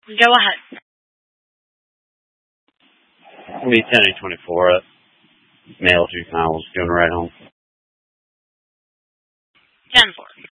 Go ahead. It'll be 10-24 male juveniles going right home. 10-4.